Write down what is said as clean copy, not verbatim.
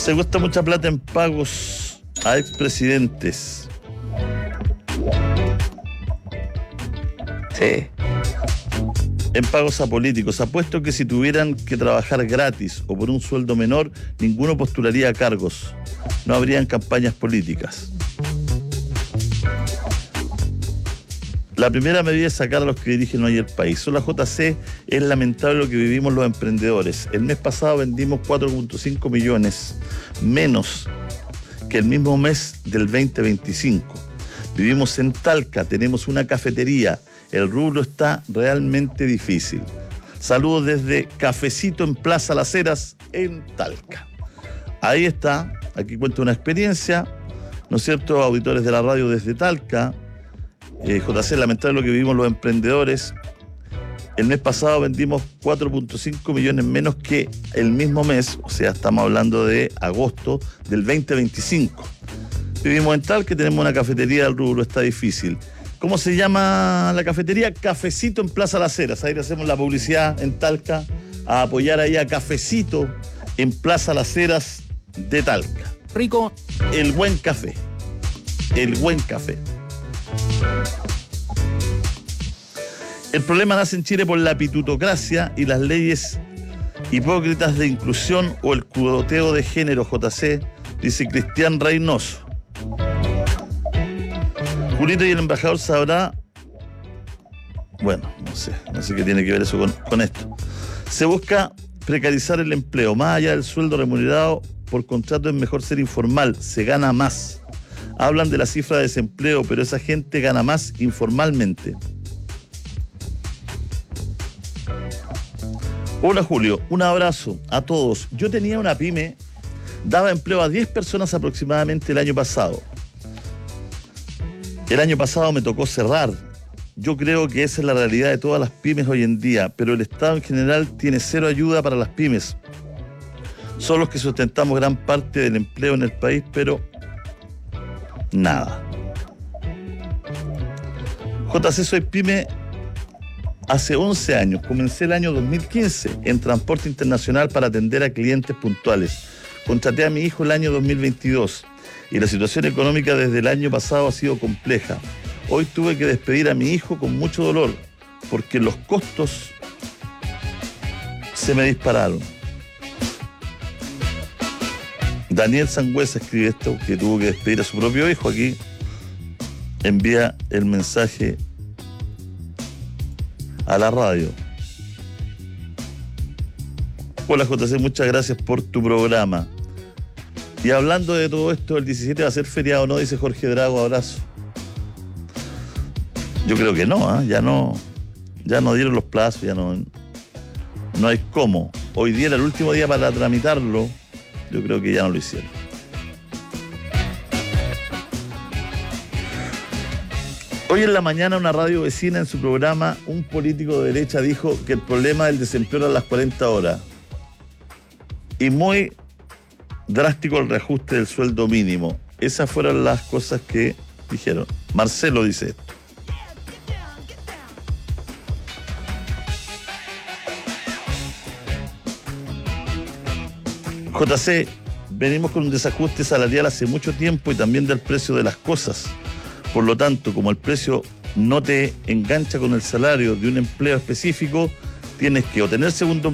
Se cuesta mucha plata en pagos a expresidentes. Sí. En pagos a políticos. Apuesto que si tuvieran que trabajar gratis o por un sueldo menor, ninguno postularía a cargos. No habrían campañas políticas. La primera medida es sacar a los que dirigen hoy el país. Son la JC, es lamentable lo que vivimos los emprendedores. El mes pasado vendimos 4.5 millones, menos que el mismo mes del 2025. Vivimos en Talca, tenemos una cafetería. El rubro está realmente difícil. Saludos desde Cafecito en Plaza Las Heras, en Talca. Ahí está, aquí cuento una experiencia, ¿no es cierto? Auditores de la radio desde Talca. JC, lamentable lo que vivimos los emprendedores. El mes pasado vendimos 4.5 millones menos que el mismo mes, o sea, estamos hablando de agosto del 2025. Vivimos en Talca, tenemos una cafetería, el rubro está difícil. ¿Cómo se llama la cafetería? Cafecito en Plaza Las Heras. Ahí le hacemos la publicidad en Talca, a apoyar ahí a Cafecito en Plaza Las Heras de Talca. Rico. El buen café. El buen café. El problema nace en Chile por la pitutocracia y las leyes hipócritas de inclusión o el cuoteo de género, JC, dice Cristian Reynoso. Julito y el embajador sabrá. Bueno, no sé qué tiene que ver eso con esto. Se busca precarizar el empleo. Más allá del sueldo remunerado por contrato, es mejor ser informal, se gana más. Hablan de la cifra de desempleo, pero esa gente gana más informalmente. Hola Julio, un abrazo a todos. Yo tenía una pyme, daba empleo a 10 personas aproximadamente el año pasado. El año pasado me tocó cerrar. Yo creo que esa es la realidad de todas las pymes hoy en día, pero el Estado en general tiene cero ayuda para las pymes. Son los que sustentamos gran parte del empleo en el país, pero nada. JC, soy pyme hace 11 años. Comencé el año 2015 en transporte internacional para atender a clientes puntuales. Contraté a mi hijo el año 2022 y la situación económica desde el año pasado ha sido compleja. Hoy tuve que despedir a mi hijo con mucho dolor porque los costos se me dispararon. Daniel Sangüesa escribe esto, que tuvo que despedir a su propio hijo. Aquí envía el mensaje a la radio. Hola JC, muchas gracias por tu programa. Y hablando de todo esto, el 17 va a ser feriado, ¿no? Dice Jorge Drago, abrazo. Yo creo que no, ya no dieron los plazos, ya no hay cómo. Hoy día era el último día para tramitarlo. Yo creo que ya no lo hicieron. Hoy en la mañana una radio vecina en su programa, un político de derecha dijo que el problema del desempleo era las 40 horas. Y muy drástico el reajuste del sueldo mínimo. Esas fueron las cosas que dijeron. Marcelo dice esto. JC, venimos con un desajuste salarial hace mucho tiempo y también del precio de las cosas. Por lo tanto, como el precio no te engancha con el salario de un empleo específico, tienes que o tener segundo